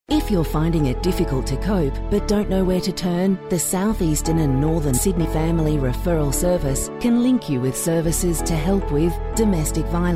If you're finding it difficult to cope but don't know where to turn, the South Eastern and Northern Sydney Family Referral Service can link you with services to help with domestic violence,